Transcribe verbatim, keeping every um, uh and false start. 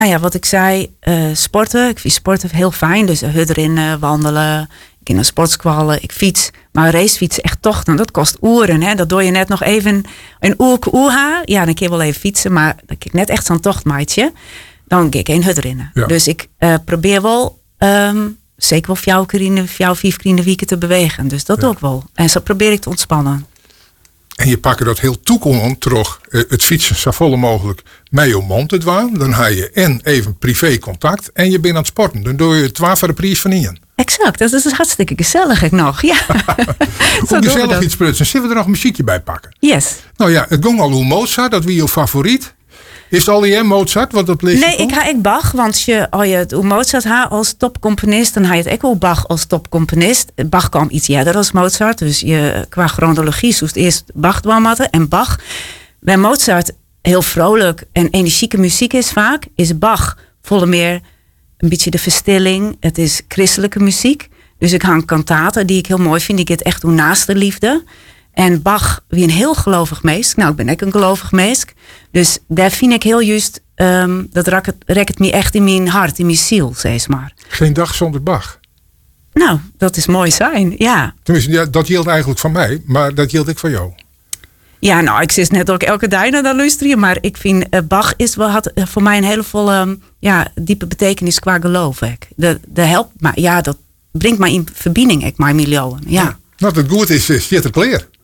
Nou ja, wat ik zei, uh, sporten. Ik vind sporten heel fijn. Dus uh, hutrennen, wandelen. Ik ga naar sportskwallen, ik fiets. Maar racefietsen echt toch, nou, dat kost uren. Hè? Dat doe je net nog even een uurke oeha. Ja, dan kun je wel even fietsen. Maar dan kijk ik net echt zo'n tochtmaatje. Dan ga ik een hutrennen. Ja. Dus ik uh, probeer wel... Um, zeker wel vier keer in de vier, vijf keer in de week te bewegen. Dus dat ja. doe ik wel. En zo probeer ik te ontspannen. En je pakt dat heel toekomend terug. Het fietsen zo vol mogelijk met je mond te doen. Dan heb je en even privé contact. En je bent aan het sporten. Dan doe je het twee voor de prijs van één. Exact. Dat is hartstikke gezellig ik nog. Ja. Hoe gezellig iets prutsen. Zullen we er nog een muziekje bij pakken? Yes. Nou ja, het ging al hoe Mozart. Dat wie je favoriet. Is het al die Mozart? Wat dat nee, ik ga ik Bach. Want je, als je het Mozart ha als topcomponist, dan ga je het ook wel Bach als topcomponist. Bach kwam iets eerder als Mozart. Dus je, qua chronologie zoest eerst Bach dwamatten. En Bach, bij Mozart heel vrolijk en energieke muziek is vaak, is Bach volle meer een beetje de verstilling. Het is christelijke muziek. Dus ik hang kantaten die ik heel mooi vind. Die ik het echt doe naast de liefde. En Bach, wie een heel gelovig meest. Nou, ik ben ook een gelovig meest. Dus daar vind ik heel juist, um, dat rekt het, rekt het me echt in mijn hart, in mijn ziel, zeg maar. Geen dag zonder Bach. Nou, dat is mooi zijn, ja. Tenminste, ja, dat geldt eigenlijk van mij, maar dat geldt ik van jou. Ja, nou, ik zit net ook elke dag naar dat luisteren, maar ik vind uh, Bach is wel, had voor mij een hele volle, um, ja, diepe betekenis qua geloof. Ik. Dat, dat helpt mij, ja, dat brengt mij in verbinding, ik, mijn milieu. Ja. Nou, het goed is, is je het klaar.